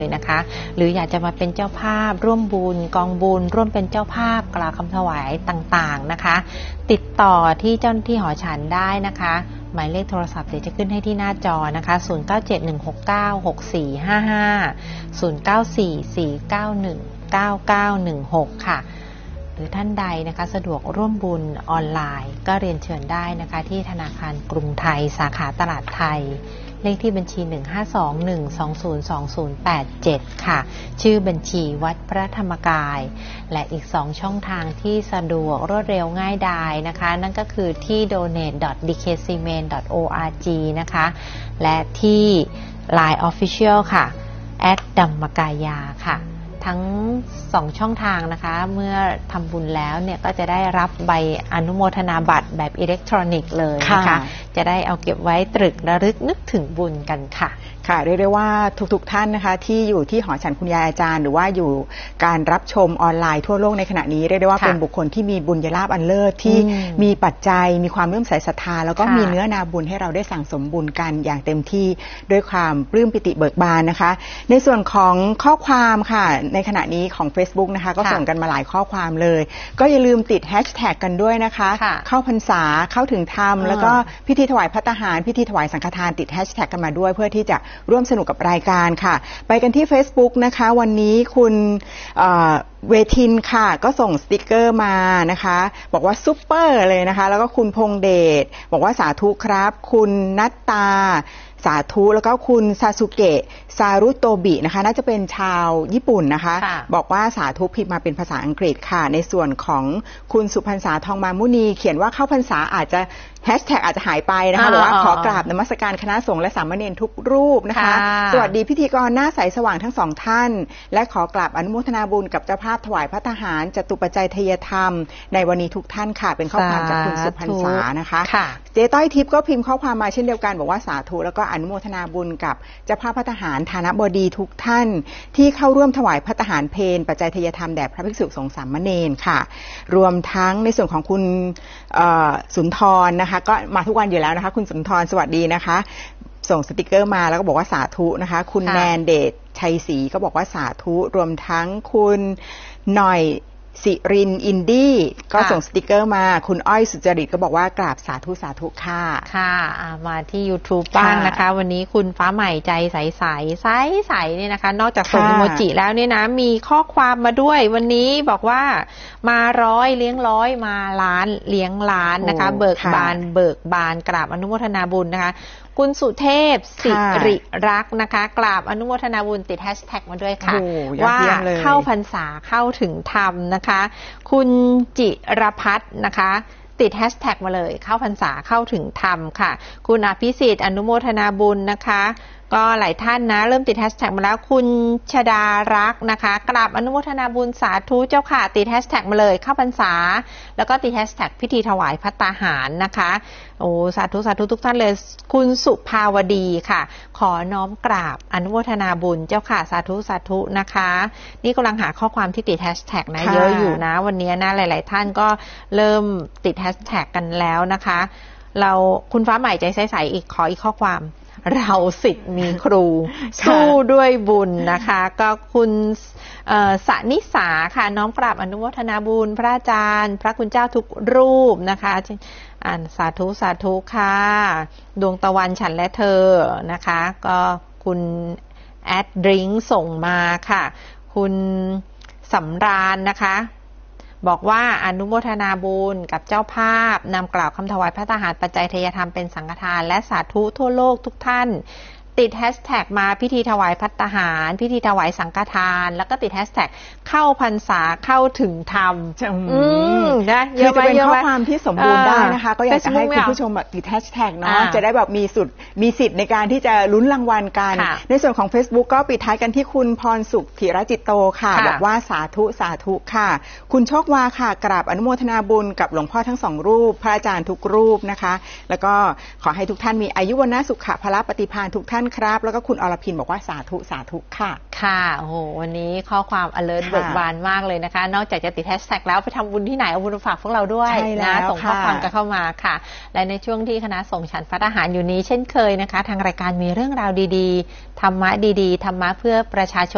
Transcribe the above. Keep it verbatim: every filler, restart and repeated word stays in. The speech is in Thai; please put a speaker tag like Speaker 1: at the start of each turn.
Speaker 1: เลยนะคะหรืออยากจะมาเป็นเจ้าภาพร่วมบุญกองบุญร่วมเป็นเจ้าภาพกล่าวคำถวายต่างๆนะคะติดต่อที่เจ้าหน้าที่หอฉันได้นะคะหมายเลขโทรศัพท์เดี๋ยวจะขึ้นให้ที่หน้าจอนะคะศูนย์ เก้า เจ็ด หนึ่ง หก เก้า หก สี่ ห้า ห้า ศูนย์ เก้า สี่ สี่ เก้า หนึ่ง เก้า เก้า หนึ่ง หกค่ะหรือท่านใดนะคะสะดวกร่วมบุญออนไลน์ก็เรียนเชิญได้นะคะที่ธนาคารกรุงไทยสาขาตลาดไทยเลขที่บัญชี หนึ่ง ห้า สอง หนึ่ง สอง ศูนย์ สอง ศูนย์ แปด เจ็ด ค่ะชื่อบัญชีวัดพระธรรมกายและอีกสองช่องทางที่สะดวกรวดเร็วง่ายดายนะคะนั่นก็คือที่ โดเนท ดอท ดี เค ซี เมน ดอท โอ อาร์ จี นะคะและที่ ไลน์ Official ค่ะ แอท ดัมมกายาค่ะทั้งสองช่องทางนะคะเมื่อทำบุญแล้วเนี่ยก็จะได้รับใบอนุโมทนาบัตรแบบอิเล็กทรอนิกส์เลยนะคะจะได้เอาเก็บไว้ตรึกระลึกนึกถึงบุญกันค่ะ
Speaker 2: ค่ะเรียกได้ว่าทุกๆท่านนะคะที่อยู่ที่หอฉันคุณยายอาจารย์หรือว่าอยู่การรับชมออนไลน์ทั่วโลกในขณะนี้เรียกได้ว่าเป็นบุคคลที่มีบุญญาลาภอันเลิศที่มีปัจจัยมีความเลื่อมใสศรัทธาแล้วก็มีเนื้อนาบุญให้เราได้สั่งสมบุญกันอย่างเต็มที่ด้วยความปลื้มปิติเบิกบานนะคะในส่วนของข้อความค่ะในขณะนี้ของ Facebook นะคะก็ส่งกันมาหลายข้อความเลยก็อย่าลืมติดแฮชแท็กกันด้วยนะคะเข้าพรรษาเข้าถึงธรรมแล้วก็พิธีถวายภัตตาหารพิธีถวายสังฆทานติดแฮชแท็กกันมาด้วยเพื่อที่จะร่วมสนุกกับรายการค่ะไปกันที่ Facebook นะคะวันนี้คุณเวทินค่ะก็ส่งสติกเกอร์มานะคะบอกว่าซุปเปอร์เลยนะคะแล้วก็คุณพงเดชบอกว่าสาธุครับคุณนัตตาสาธุแล้วก็คุณซาสุเกะซารุโตบินะคะน่าจะเป็นชาวญี่ปุ่นนะคะบอกว่าสาธุพิมพ์มาเป็นภาษาอังกฤษค่ะในส่วนของคุณสุพรรษาทองมามุนีเขียนว่าเข้าพรรษาอาจจะแฮชแท็กอาจจะหายไปนะคะบอกว่าขอกราบนมัสการคณะสงฆ์และสามเณรทุกรูปนะคะสวัสดีพิธีกรหน้าใสสว่างทั้งสองท่านและขอกราบอนุโมทนาบุญกับเจ้าภาพถวายภัตตาหารจตุปัจจัยทายธรรมในวันนี้ทุกท่านค่ะเป็นข้อความจากคุณสุพรรษานะคะเจ๊ต้อยทิพย์ก็พิมพ์ข้อความมาเช่นเดียวกันบอกว่าสาธุแล้วก็อนุโมทนาบุญกับเจ้าภาพภัตตาหารฐานะบดีทุกท่านที่เข้าร่วมถวายภัตตาหารเพลปัจจัยทายธรรมแด่พระภิกษุสงฆ์สามเณรค่ะรวมทั้งในส่วนของคุณสุนทรนะคะก็มาทุกวันอยู่แล้วนะคะคุณสุนทรสวัสดีนะคะส่งสติกเกอร์มาแล้วก็บอกว่าสาธุนะคะคุณแนนเดชชัยศรีก็บอกว่าสาธุรวมทั้งคุณหน่อยสิรินอินดี้ก็ส่งสติกเกอร์มาคุณอ้อยสุจริตก็บอกว่ากราบสาธุสาธุค่ะ
Speaker 1: ค่ะมาที่ YouTube บ้างนะคะวันนี้คุณฟ้าใหม่ใจใสใสใสใสเนี่ยนะคะนอกจากส่งอีโมจิแล้วเนี่ยนะมีข้อความมาด้วยวันนี้บอกว่ามาร้อยเลี้ยงร้อยมาล้านเลี้ยงล้านนะคะเบิกบานเบิกบานกราบอนุโมทนาบุญนะคะคุณสุเทพสิริรักษ์นะคะกราบอนุโมทนาบุญติดแฮชแท็กมาด้วยค่ะว่าเข้าพรรษาเข้าถึงธรรมนะคะคุณจิรพัฒน์นะคะติดแฮชแท็กมาเลยเข้าพรรษาเข้าถึงธรรมค่ะคุณอภิสิทธิ์อนุโมทนาบุญนะคะก็หลายท่านนะเริ่มติดแฮชแท็กมาแล้วคุณชดารักษ์นะคะกราบอนุโมทนาบุญสาธุเจ้าค่ะติดแฮชแท็กมาเลยเข้าพรรษาแล้วก็ติดแฮชแท็กพิธีถวายภัตตาหารนะคะโอ้สาธุสาธุทุกท่านเลยคุณสุภาวดีค่ะขอน้อมกราบอนุโมทนาบุญเจ้าค่ะสาธุสาธุนะคะนี่กำลังหาข้อความที่ติดแฮชแท็กนะเยอะอยู่นะวันนี้นะหลายๆท่านก็เริ่มติดแฮชแท็กกันแล้วนะคะเราคุณฟ้าใหม่ใจใสๆอีกขออีกข้อความเราศิษย์มีครูสู้ด้วยบุญนะคะก็คุณสนิสาค่ะน้อมกราบอนุโมทนาบุญพระอาจารย์พระคุณเจ้าทุกรูปนะคะอ่านสาธุสาธุค่ะดวงตะวันฉันและเธอนะคะก็คุณแอดดริงส่งมาค่ะคุณสำราญนะคะบอกว่าอนุโมทนาบุญกับเจ้าภาพนำกล่าวคำถวายพระทหารปัจจัยทายธรรมเป็นสังฆทานและสาธุทั่วโลกทุกท่านติดแฮชแท็กมาพิธีถวายภัตตาหารพิธีถวายสังฆทานแล้วก็ติดแฮชแท็กเข้าพรรษาเข้าถึงธรรม
Speaker 2: อืมนะคือจะเป็นข้อความที่สมบูรณ์ได้นะคะก็อยากจะให้คุณผู้ชมติดแฮชแท็กเนาะจะได้แบบมีสุดมีสิทธิ์ในการที่จะลุ้นรางวัลกันในส่วนของ Facebook ก็ปิดท้ายกันที่คุณพรสุขธีรจิตโตค่ะบอกว่าสาธุสาธุค่ะคุณโชควาค่ะกราบอนุโมทนาบุญกับหลวงพ่อทั้งสองรูปพระอาจารย์ทุกรูปนะคะแล้วก็ขอให้ทุกท่านมีอายุวนะสุขะพละปฏิภาณทุกท่านครับแล้วก็คุณอรพินบอกว่าสาธุสาธุค่ะ
Speaker 1: ค่ะโอ้โหวันนี้ข้อความ alert เบิกบานมากเลยนะคะนอกจากจะติดแฮชแท็กแล้วไปทำบุญที่ไหนเอาบุญฝากพวกเราด้วยนะส่งข้อความกันเข้ามาค่ะและในช่วงที่คณะสงฆ์ฉันภัตตาหารอยู่นี้เช่นเคยนะคะทางรายการมีเรื่องราวดีๆธรรมะดีๆธรรมะเพื่อประชาชน